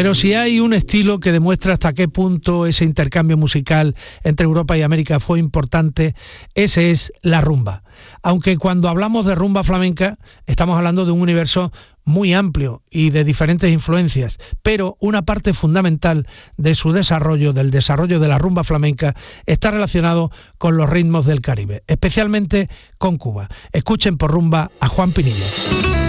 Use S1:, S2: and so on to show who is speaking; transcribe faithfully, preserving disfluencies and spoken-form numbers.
S1: Pero si hay un estilo que demuestra hasta qué punto ese intercambio musical entre Europa y América fue importante, ese es la rumba. Aunque cuando hablamos de rumba flamenca estamos hablando de un universo muy amplio y de diferentes influencias, pero una parte fundamental de su desarrollo, del desarrollo de la rumba flamenca, está relacionado con los ritmos del Caribe, especialmente con Cuba. Escuchen por rumba a Juan Pinilla.